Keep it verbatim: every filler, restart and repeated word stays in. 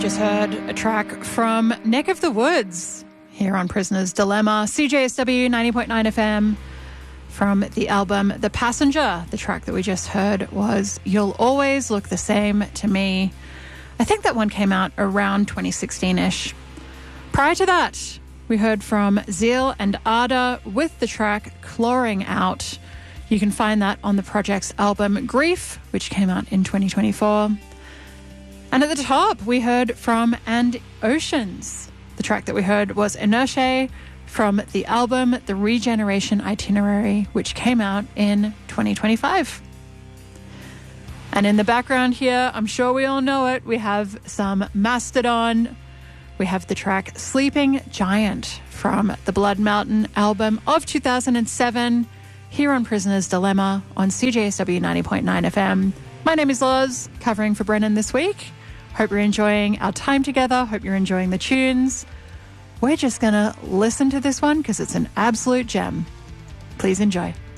Just heard a track from Neck of the Woods here on Prisoner's Dilemma, C J S W ninety point nine F M, from the album The Passenger. The track that we just heard was You'll Always Look the Same to Me. I think that one came out around twenty sixteen-ish. Prior to that, we heard from Zeal and Ada with the track Clawing Out. You can find that on the project's album Grief, which came out in twenty twenty-four. And at the top, we heard from And Oceans. The track that we heard was Inertia from the album The Regeneration Itinerary, which came out in twenty twenty-five. And in the background here, I'm sure we all know it, we have some Mastodon. We have the track Sleeping Giant from the Blood Mountain album of two thousand seven, here on Prisoner's Dilemma on C J S W ninety point nine F M. My name is Loz, covering for Brennan this week. Hope you're enjoying our time together. Hope you're enjoying the tunes. We're just going to listen to this one because it's an absolute gem. Please enjoy.